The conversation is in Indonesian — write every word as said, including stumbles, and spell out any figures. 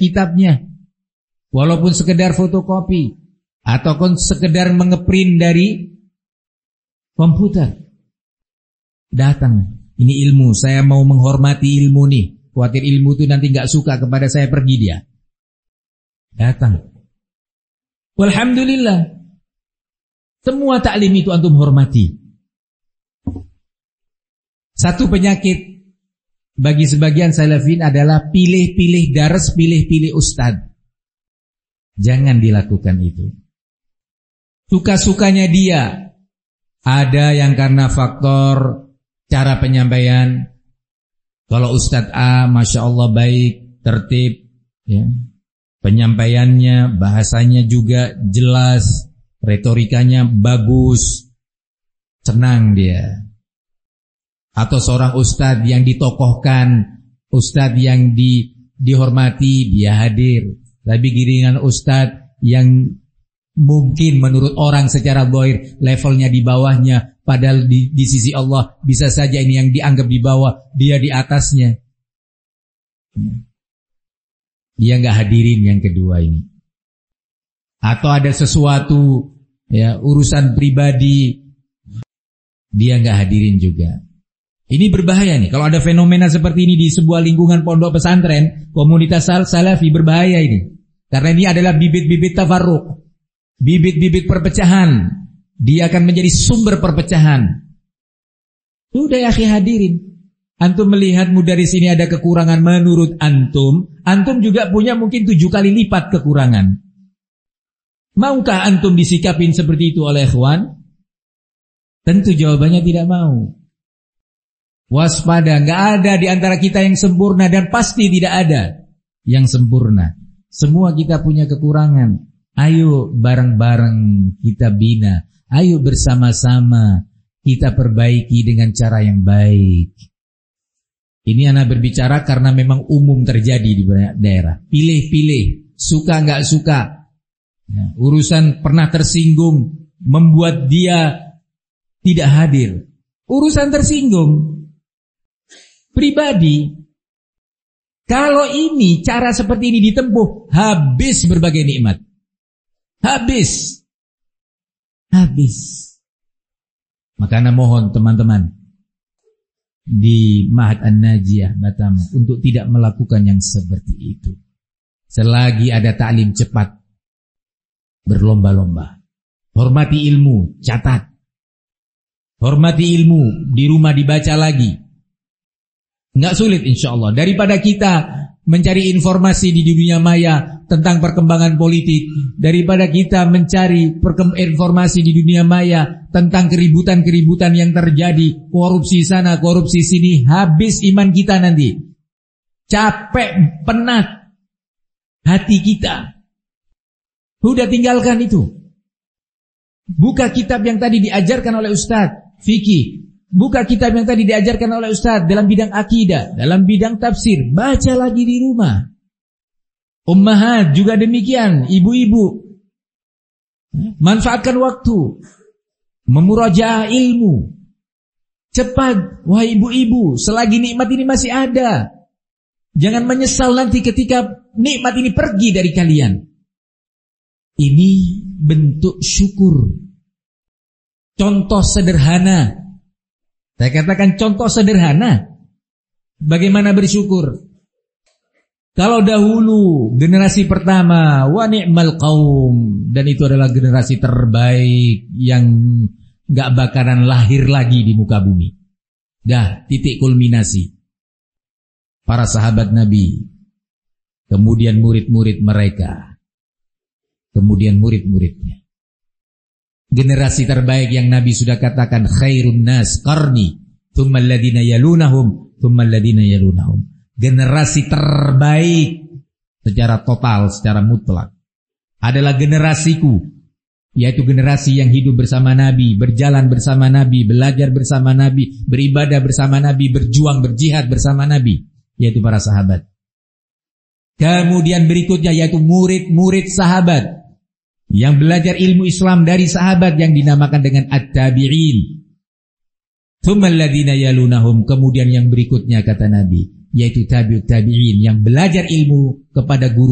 kitabnya, walaupun sekedar fotokopi ataupun sekedar mengeprint dari komputer. Datang, ini ilmu, saya mau menghormati ilmu nih. Khawatir ilmu itu nanti gak suka kepada saya, pergi dia. Datang. Walhamdulillah, semua taklim itu antum hormati. Satu penyakit bagi sebagian salafin adalah pilih-pilih daras, pilih-pilih ustad. Jangan dilakukan itu. Suka-sukanya dia. Ada yang karena faktor cara penyampaian. Kalau Ustadz A, Masya Allah baik, tertib, ya. Penyampaiannya, bahasanya juga jelas, retorikanya bagus, senang dia. Atau seorang Ustadz yang ditokohkan, Ustadz yang di, dihormati, dia hadir. Tapi giringan Ustadz yang mungkin menurut orang secara zahir levelnya di bawahnya, padahal di, di sisi Allah bisa saja ini yang dianggap di bawah, dia di atasnya. Dia nggak hadirin yang kedua ini. Atau ada sesuatu ya urusan pribadi, dia nggak hadirin juga. Ini berbahaya nih. Kalau ada fenomena seperti ini di sebuah lingkungan pondok pesantren, komunitas salafi, berbahaya ini. Karena ini adalah bibit-bibit tafarruq, bibit-bibit perpecahan. Dia akan menjadi sumber perpecahan. Sudah ya akhi hadirin. Antum melihatmu dari sini ada kekurangan menurut antum. Antum juga punya mungkin tujuh kali lipat kekurangan. Maukah antum disikapin seperti itu oleh ikhwan? Tentu jawabannya tidak mau. Waspada, nggak ada di antara kita yang sempurna dan pasti tidak ada yang sempurna. Semua kita punya kekurangan. Ayo bareng-bareng kita bina. Ayo bersama-sama kita perbaiki dengan cara yang baik. Ini anak berbicara karena memang umum terjadi di banyak daerah. Pilih-pilih, suka nggak suka. Ya, urusan pernah tersinggung membuat dia tidak hadir. Urusan tersinggung pribadi. Kalau ini cara seperti ini ditempuh, habis berbagai nikmat. Habis. Habis. Makanya mohon teman-teman di Ma'had An-Najiyah Batam untuk tidak melakukan yang seperti itu. Selagi ada taklim cepat, berlomba-lomba. Hormati ilmu, catat. Hormati ilmu, di rumah dibaca lagi. Enggak sulit insyaallah. Daripada kita mencari informasi di dunia maya tentang perkembangan politik, daripada kita mencari informasi di dunia maya tentang keributan-keributan yang terjadi, korupsi sana, korupsi sini, habis iman kita nanti. Capek, penat hati kita. Sudah tinggalkan itu. Buka kitab yang tadi diajarkan oleh Ustadz fikih. Buka kitab yang tadi diajarkan oleh Ustadz dalam bidang akidah, dalam bidang tafsir. Baca lagi di rumah. Ummahat juga demikian, ibu-ibu. Manfaatkan waktu. Memurajaah ilmu. Cepat, wahai ibu-ibu, selagi nikmat ini masih ada. Jangan menyesal nanti ketika nikmat ini pergi dari kalian. Ini bentuk syukur. Contoh sederhana. Saya katakan contoh sederhana. Bagaimana bersyukur? Kalau dahulu generasi pertama, wa ni'mal qaum, dan itu adalah generasi terbaik yang gak bakaran lahir lagi di muka bumi. Dah titik kulminasi. Para sahabat Nabi, kemudian murid-murid mereka, kemudian murid-muridnya. Generasi terbaik yang Nabi sudah katakan khairun nas qarni, thumma alladhina yalunahum, thumma alladhina yalunahum. Generasi terbaik secara total, secara mutlak adalah generasiku, yaitu generasi yang hidup bersama Nabi, berjalan bersama Nabi, belajar bersama Nabi, beribadah bersama Nabi, berjuang, berjihad bersama Nabi, yaitu para sahabat. Kemudian berikutnya yaitu murid-murid sahabat yang belajar ilmu Islam dari sahabat yang dinamakan dengan at-tabi'in. Tsummal ladzina yalunahum, kemudian yang berikutnya kata Nabi, yaitu tabi'ut tabi'in yang belajar ilmu kepada guru